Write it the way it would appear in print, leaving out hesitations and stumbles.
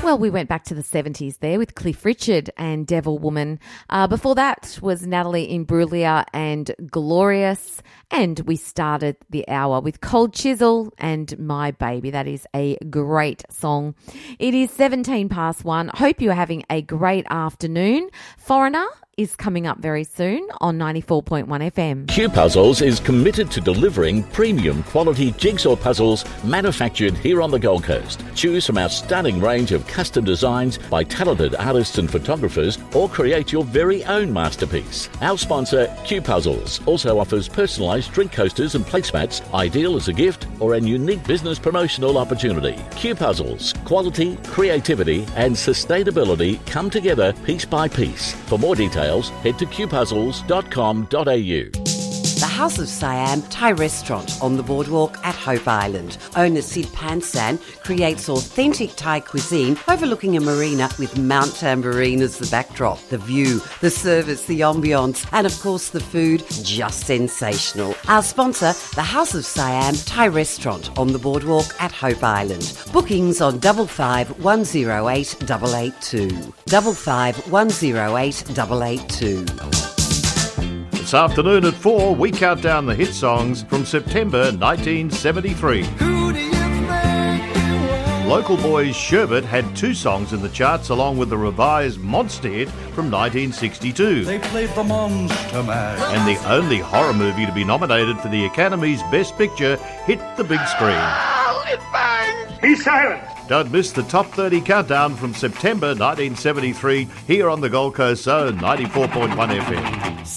Well, we went back to the 70s there with Cliff Richard and Devil Woman. Before that was Natalie Imbruglia and Glorious. And we started the hour with Cold Chisel and My Baby. That is a great song. It is 17 past 1. Hope you are having a great afternoon. Foreigner is coming up very soon on 94.1 FM. Q Puzzles is committed to delivering premium quality jigsaw puzzles manufactured here on the Gold Coast. Choose from our stunning range of custom designs by talented artists and photographers, or create your very own masterpiece. Our sponsor, Q Puzzles, also offers personalised drink coasters and placemats, ideal as a gift or a unique business promotional opportunity. Q Puzzles, quality, creativity and sustainability come together piece by piece. For more details, head to qpuzzles.com.au. The House of Siam Thai restaurant on the boardwalk at Hope Island. Owner Sid Pansan creates authentic Thai cuisine overlooking a marina with Mount Tambourine as the backdrop. The view, the service, the ambience, and of course the food, just sensational. Our sponsor, the House of Siam Thai restaurant on the boardwalk at Hope Island. Bookings on 55 108 882. 55 108 882. This afternoon at 4, we count down the hit songs from September 1973. Who do you think you are? Local Boys Sherbet had 2 songs in the charts along with the revised Monster hit from 1962. They played the Monster Mash. And the only horror movie to be nominated for the Academy's Best Picture hit the big screen. Oh, it bangs! Be silent! Don't miss the Top 30 countdown from September 1973 here on the Gold Coast Zone 94.1 FM.